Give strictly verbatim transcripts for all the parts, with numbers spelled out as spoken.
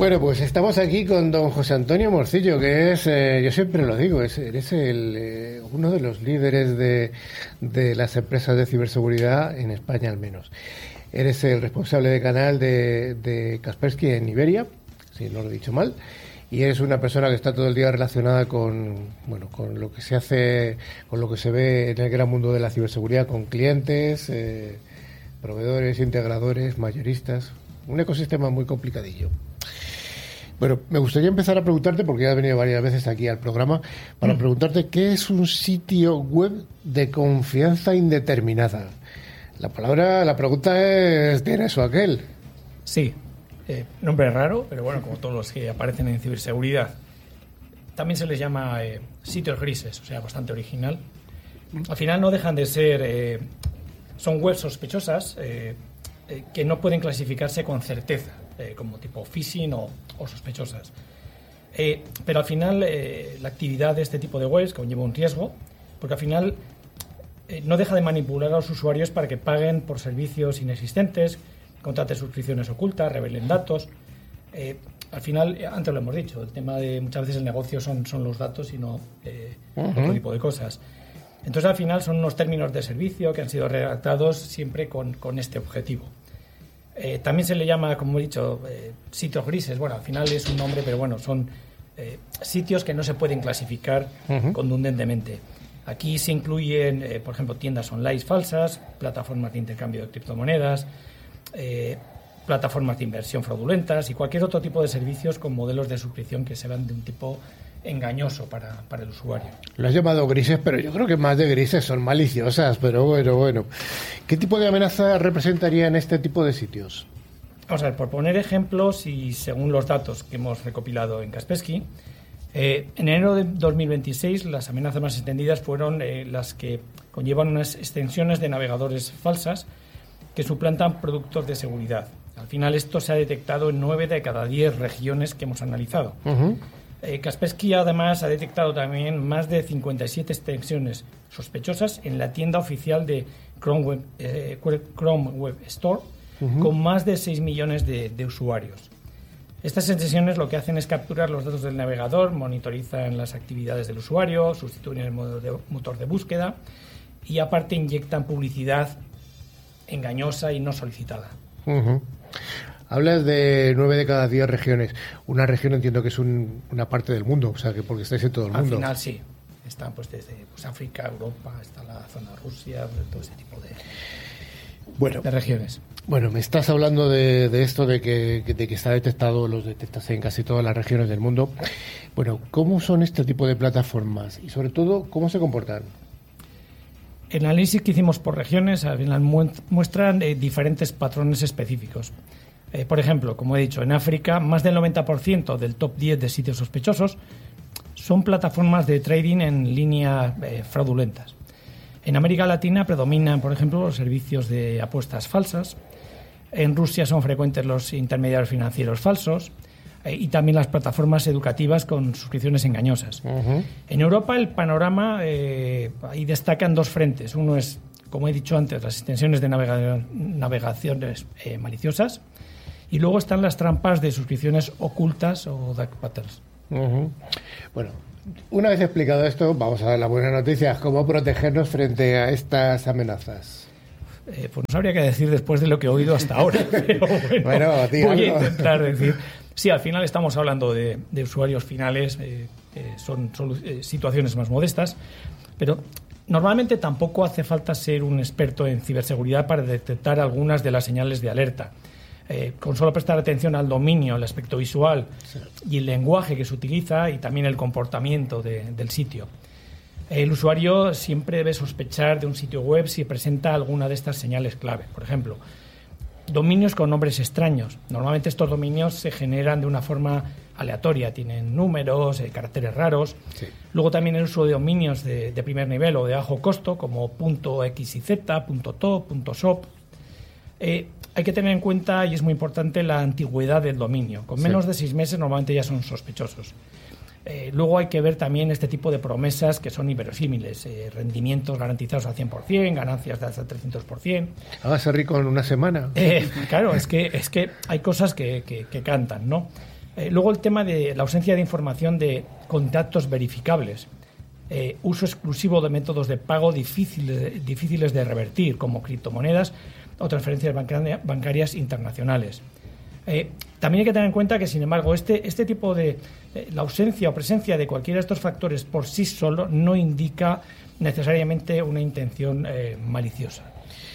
Bueno, pues estamos aquí con don José Antonio Morcillo, que es, eh, yo siempre lo digo, es, eres el, eh, uno de los líderes de, de las empresas de ciberseguridad en España al menos. Eres el responsable de canal de, de Kaspersky en Iberia, si no lo he dicho mal, y eres una persona que está todo el día relacionada con, bueno, con lo que se hace, con lo que se ve en el gran mundo de la ciberseguridad, con clientes, eh, proveedores, integradores, mayoristas, un ecosistema muy complicadillo. Bueno, me gustaría empezar a preguntarte, porque ya has venido varias veces aquí al programa, para mm. preguntarte qué es un sitio web de confianza indeterminada. La palabra, la pregunta es, ¿tiene eso aquel? Sí, eh, nombre raro, pero bueno, como todos los que aparecen en ciberseguridad. También se les llama eh, sitios grises, o sea, bastante original. Al final no dejan de ser, eh, son webs sospechosas eh, eh, que no pueden clasificarse con certeza, eh, como tipo phishing o, o sospechosas. Eh, pero al final eh, la actividad de este tipo de webs conlleva un riesgo, porque al final eh, no deja de manipular a los usuarios para que paguen por servicios inexistentes, contraten suscripciones ocultas, revelen datos. Eh, al final, antes lo hemos dicho, el tema de muchas veces el negocio son, son los datos y no eh, uh-huh. otro tipo de cosas. Entonces, al final son unos términos de servicio que han sido redactados siempre con, con este objetivo. Eh, también se le llama, como he dicho, eh, sitios grises. Bueno, al final es un nombre, pero bueno, son eh, sitios que no se pueden clasificar uh-huh. contundentemente. Aquí se incluyen, eh, por ejemplo, tiendas online falsas, plataformas de intercambio de criptomonedas, eh, plataformas de inversión fraudulentas y cualquier otro tipo de servicios con modelos de suscripción que se vean de un tipo engañoso para, para el usuario. Lo has llamado grises, pero yo creo que más de grises son maliciosas, pero bueno, bueno. ¿Qué tipo de amenaza representarían este tipo de sitios? Vamos a ver, por poner ejemplos y según los datos que hemos recopilado en Kaspersky, eh, en enero de dos mil veintiséis las amenazas más extendidas fueron eh, las que conllevan unas extensiones de navegadores falsas que suplantan productos de seguridad. Al final esto se ha detectado en nueve de cada diez regiones que hemos analizado. Uh-huh. Eh, Kaspersky además ha detectado también más de cincuenta y siete extensiones sospechosas en la tienda oficial de Chrome Web, eh, Chrome Web Store, uh-huh. con más de seis millones de, de usuarios. Estas extensiones lo que hacen es capturar los datos del navegador, monitorizan las actividades del usuario, sustituyen el motor de, motor de búsqueda y aparte inyectan publicidad engañosa y no solicitada. Uh-huh. Hablas de nueve de cada diez regiones. Una región entiendo que es un, una parte del mundo, o sea, que porque estáis en todo el mundo. Al final sí. Están pues desde pues, África, Europa, está la zona Rusia, todo ese tipo de, bueno, de regiones. Bueno, me estás hablando de, de esto de que, de que está detectado, los detectas en casi todas las regiones del mundo. Bueno, ¿cómo son este tipo de plataformas? Y sobre todo, ¿cómo se comportan? El análisis que hicimos por regiones al final muestran eh, diferentes patrones específicos. Eh, por ejemplo, como he dicho, en África más del noventa por ciento del top diez de sitios sospechosos son plataformas de trading en línea eh, fraudulentas. En América Latina predominan, por ejemplo, los servicios de apuestas falsas. En Rusia son frecuentes los intermediarios financieros falsos eh, y también las plataformas educativas con suscripciones engañosas. Uh-huh. En Europa el panorama eh, ahí destacan dos frentes. Uno es, como he dicho antes, las extensiones de navega- navegaciones eh, maliciosas. Y luego están las trampas de suscripciones ocultas o dark patterns. Uh-huh. Bueno, una vez explicado esto, vamos a dar la buena noticia. ¿Cómo protegernos frente a estas amenazas? Eh, pues no sabría qué decir después de lo que he oído hasta ahora. Pero bueno, bueno voy a intentar decir. Sí, al final estamos hablando de, de usuarios finales, eh, eh, son, son eh, situaciones más modestas, pero normalmente tampoco hace falta ser un experto en ciberseguridad para detectar algunas de las señales de alerta. Eh, con solo prestar atención al dominio, el aspecto visual sí. y el lenguaje que se utiliza y también el comportamiento de, del sitio. El usuario siempre debe sospechar de un sitio web si presenta alguna de estas señales clave. Por ejemplo, dominios con nombres extraños. Normalmente estos dominios se generan de una forma aleatoria, tienen números, eh, caracteres raros. Sí. Luego también el uso de dominios de, de primer nivel o de bajo costo, como .xyz, .to, .shop. Eh, hay que tener en cuenta, y es muy importante, la antigüedad del dominio. Con menos sí. de seis meses normalmente ya son sospechosos. Eh, luego hay que ver también este tipo de promesas que son inverosímiles. Eh, rendimientos garantizados al cien por ciento, ganancias de hasta trescientos por ciento. Hágase rico en una semana. Eh, claro, es que, es que hay cosas que, que, que cantan, ¿no? Eh, luego el tema de la ausencia de información de contactos verificables. Eh, uso exclusivo de métodos de pago difíciles, difíciles de revertir, como criptomonedas o transferencias bancaria, bancarias internacionales. Eh, también hay que tener en cuenta que, sin embargo, este, este tipo de... Eh, la ausencia o presencia de cualquiera de estos factores por sí solo no indica necesariamente una intención eh, maliciosa.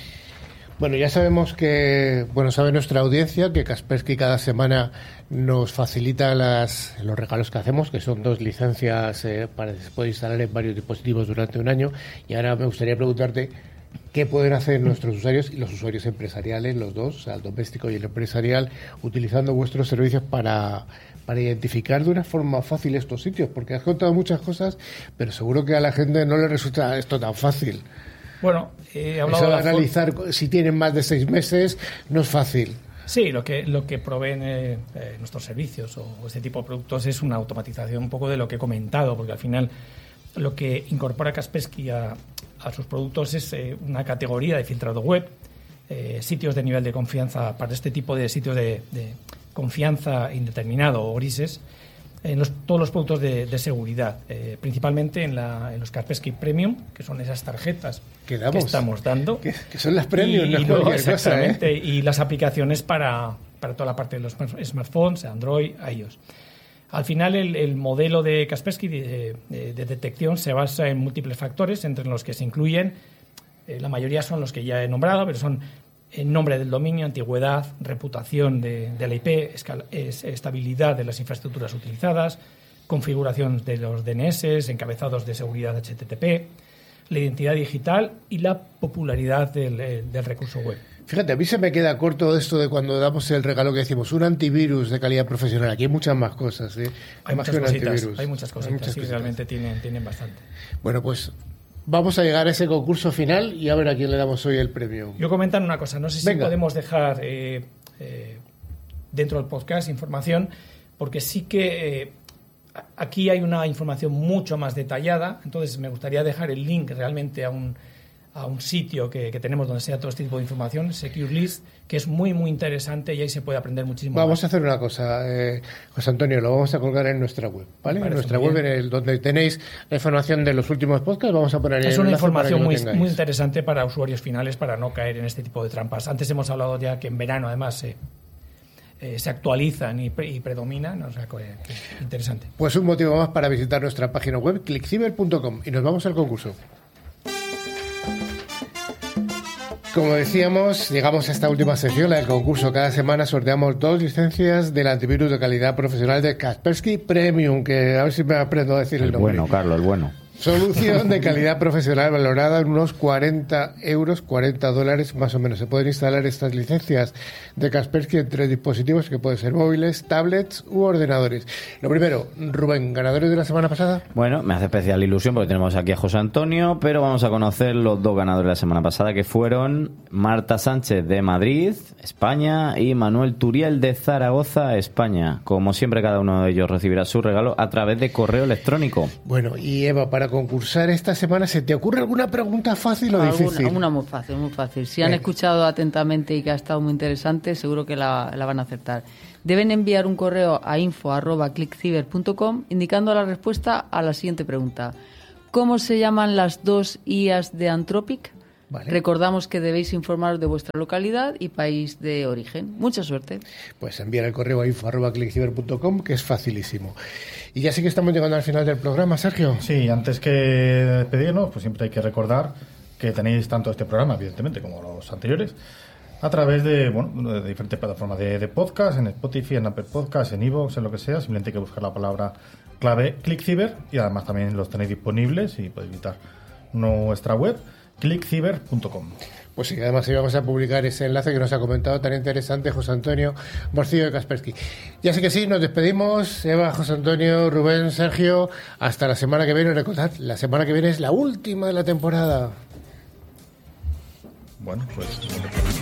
Bueno, ya sabemos que, bueno, sabe nuestra audiencia que Kaspersky cada semana nos facilita las, los regalos que hacemos, que son dos licencias eh, para que se pueda instalar en varios dispositivos durante un año. Y ahora me gustaría preguntarte qué pueden hacer nuestros usuarios y los usuarios empresariales, los dos, o sea, el doméstico y el empresarial, utilizando vuestros servicios para, para identificar de una forma fácil estos sitios, porque has contado muchas cosas, pero seguro que a la gente no le resulta esto tan fácil. Bueno, he hablado Eso de de analizar for- si tienen más de seis meses no es fácil. Sí, lo que lo que proveen eh, eh, nuestros servicios o este tipo de productos es una automatización un poco de lo que he comentado, porque al final lo que incorpora Kaspersky a, a sus productos es eh, una categoría de filtrado web, eh, sitios de nivel de confianza para este tipo de sitios de, de confianza indeterminado o grises, en los, todos los productos de, de seguridad, eh, principalmente en, la, en los Kaspersky Premium, que son esas tarjetas que, damos, que estamos dando. Que, que son las Premium, y, no y luego, exactamente, cosa, ¿eh? Y las aplicaciones para, para toda la parte de los smartphones, Android, iOS. Al final, el, el modelo de Kaspersky de, de, de detección se basa en múltiples factores, entre los que se incluyen, eh, la mayoría son los que ya he nombrado, pero son el nombre del dominio, antigüedad, reputación de, de la I P, escal, es, estabilidad de las infraestructuras utilizadas, configuración de los D N S, encabezados de seguridad H T T P, la identidad digital y la popularidad del, del recurso web. Fíjate, a mí se me queda corto esto de cuando damos el regalo que decimos, un antivirus de calidad profesional. Aquí hay muchas más cosas, ¿eh? Hay, más muchas que un cositas, antivirus. hay muchas cositas, Hay muchas sí, cositas. realmente tienen, tienen bastante. Bueno, pues vamos a llegar a ese concurso final y a ver a quién le damos hoy el premio. Yo comentar una cosa, no sé si Venga. podemos dejar eh, eh, dentro del podcast información, porque sí que eh, aquí hay una información mucho más detallada, entonces me gustaría dejar el link realmente a un, a un sitio que, que tenemos donde sea todo este tipo de información, SecureList, que es muy, muy interesante y ahí se puede aprender muchísimo Vamos más. a hacer una cosa, eh, José Antonio, lo vamos a colgar en nuestra web, ¿vale? En nuestra web, en el, donde tenéis la información de los últimos podcasts, vamos a poner Es el una enlace para que información lo muy, tengáis. muy interesante para usuarios finales para no caer en este tipo de trampas. Antes hemos hablado ya que en verano además se, eh, se actualizan y, pre, y predominan, o sea, que, que es interesante. Pues un motivo más para visitar nuestra página web, clickciber punto com, y nos vamos al concurso. Como decíamos, llegamos a esta última sección, la del concurso. Cada semana sorteamos dos licencias del antivirus de calidad profesional de Kaspersky Premium, que a ver si me aprendo a decir el, El nombre. bueno, Carlos, el bueno. Solución de calidad profesional valorada en unos cuarenta euros, cuarenta dólares más o menos. Se pueden instalar estas licencias de Kaspersky en tres dispositivos que pueden ser móviles, tablets u ordenadores. Lo primero, Rubén, ganadores de la semana pasada. Bueno, me hace especial ilusión porque tenemos aquí a José Antonio, pero vamos a conocer los dos ganadores de la semana pasada, que fueron Marta Sánchez de Madrid, España, y Manuel Turiel de Zaragoza, España. Como siempre, cada uno de ellos recibirá su regalo a través de correo electrónico. Bueno, y Eva, para concursar esta semana, ¿se te ocurre alguna pregunta fácil o Alguna, difícil? una muy fácil, muy fácil. Si han Venga. escuchado atentamente y que ha estado muy interesante, seguro que la, la van a acertar. Deben enviar un correo a info arroba clickciber punto com indicando la respuesta a la siguiente pregunta. ¿Cómo se llaman las dos I As de Anthropic? Vale. Recordamos que debéis informaros de vuestra localidad y país de origen. Mucha suerte. Pues enviar el correo a info arroba clickciber punto com, que es facilísimo. Y ya sí que estamos llegando al final del programa, Sergio. Sí, antes que despedirnos, pues siempre hay que recordar que tenéis tanto este programa, evidentemente, como los anteriores, a través de, bueno, de diferentes plataformas de, de podcast, en Spotify, en Apple Podcasts, en iVoox, en lo que sea. Simplemente hay que buscar la palabra clave ClickCiber y además también los tenéis disponibles y podéis visitar nuestra web clickciber punto com. Pues sí, además íbamos a publicar ese enlace que nos ha comentado tan interesante José Antonio Morcillo de Kaspersky. Ya sé que sí, nos despedimos. Eva, José Antonio, Rubén, Sergio, hasta la semana que viene. Recordad, la semana que viene es la última de la temporada. Bueno, pues...